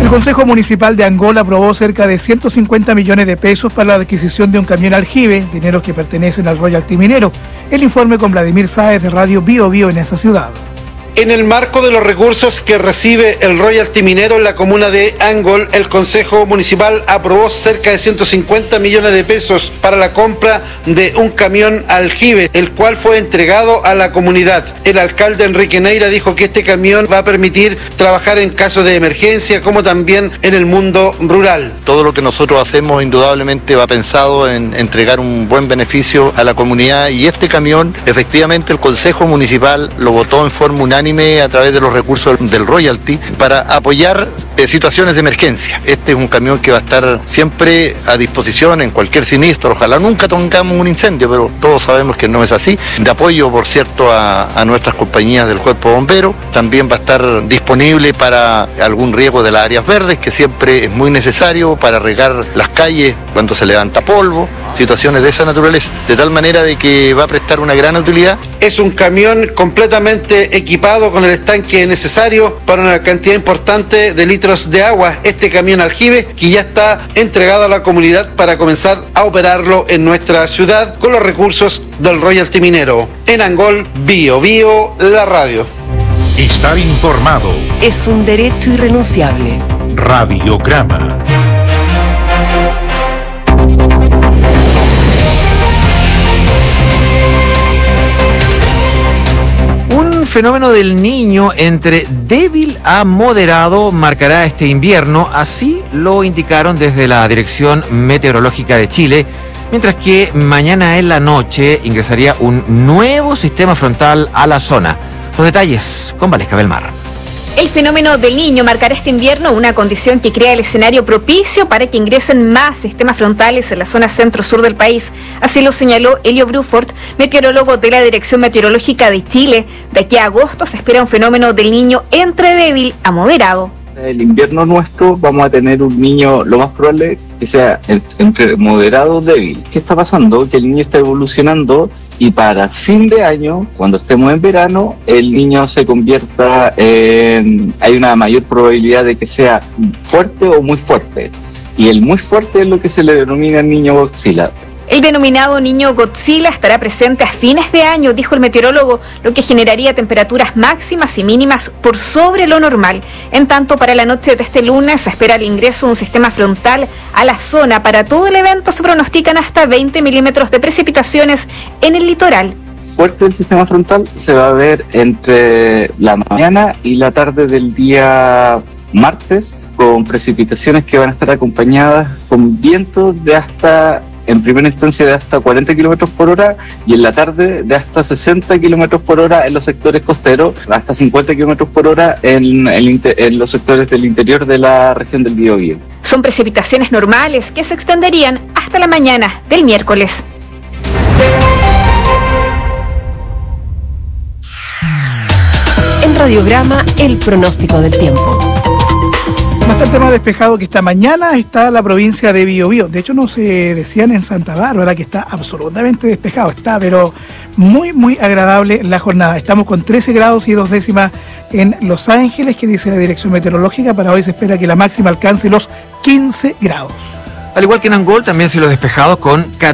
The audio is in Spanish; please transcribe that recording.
El Consejo Municipal de Angola aprobó cerca de 150 millones de pesos para la adquisición de un camión aljibe, dineros que pertenecen al royalty minero. El informe con Vladimir Sáez de Radio Bio Bio en esa ciudad. En el marco de los recursos que recibe el royalty minero en la comuna de Angol, el Consejo Municipal aprobó cerca de 150 millones de pesos para la compra de un camión aljibe, el cual fue entregado a la comunidad. El alcalde Enrique Neira dijo que este camión va a permitir trabajar en caso de emergencia, como también en el mundo rural. Todo lo que nosotros hacemos indudablemente va pensado en entregar un buen beneficio a la comunidad, y este camión, efectivamente, el Consejo Municipal lo votó en forma unánime a través de los recursos del royalty para apoyar situaciones de emergencia. Este es un camión que va a estar siempre a disposición en cualquier siniestro. Ojalá nunca tengamos un incendio, pero todos sabemos que no es así. De apoyo, por cierto, a nuestras compañías del Cuerpo Bombero. También va a estar disponible para algún riego de las áreas verdes, que siempre es muy necesario para regar las calles cuando se levanta polvo, situaciones de esa naturaleza, de tal manera de que va a prestar una gran utilidad. Es un camión completamente equipado con el estanque necesario para una cantidad importante de litros de agua. Este camión aljibe que ya está entregado a la comunidad para comenzar a operarlo en nuestra ciudad con los recursos del royalty minero. En Angol, Bio Bio, la radio. Estar informado es un derecho irrenunciable. Radiograma. Un fenómeno del Niño entre débil a moderado marcará este invierno, así lo indicaron desde la Dirección Meteorológica de Chile, mientras que mañana en la noche ingresaría un nuevo sistema frontal a la zona. Los detalles con Valesca Belmar. El fenómeno del Niño marcará este invierno una condición que crea el escenario propicio para que ingresen más sistemas frontales en la zona centro-sur del país. Así lo señaló Elio Bruford, meteorólogo de la Dirección Meteorológica de Chile. De aquí a agosto se espera un fenómeno del Niño entre débil a moderado. El invierno nuestro vamos a tener un niño, lo más probable que sea entre moderado y débil. ¿Qué está pasando? Que el niño está evolucionando y para fin de año, cuando estemos en verano, el niño se convierta en... hay una mayor probabilidad de que sea fuerte o muy fuerte. Y el muy fuerte es lo que se le denomina niño Godzilla. El denominado niño Godzilla estará presente a fines de año, dijo el meteorólogo, lo que generaría temperaturas máximas y mínimas por sobre lo normal. En tanto, para la noche de este lunes se espera el ingreso de un sistema frontal a la zona. Para todo el evento se pronostican hasta 20 milímetros de precipitaciones en el litoral. Fuerte del sistema frontal se va a ver entre la mañana y la tarde del día martes, con precipitaciones que van a estar acompañadas con vientos de hasta... en primera instancia de hasta 40 kilómetros por hora y en la tarde de hasta 60 kilómetros por hora en los sectores costeros, hasta 50 kilómetros por hora en los sectores del interior de la región del Biobío. Son precipitaciones normales que se extenderían hasta la mañana del miércoles. En Radiograma, el pronóstico del tiempo. Bastante más despejado que esta mañana está la provincia de Biobío. De hecho, no se decían en Santa Bárbara que está absolutamente despejado. Está, pero muy, muy agradable la jornada. Estamos con 13 grados y 2 décimas en Los Ángeles, que dice la Dirección Meteorológica. Para hoy se espera que la máxima alcance los 15 grados. Al igual que en Angol, también cielos despejados con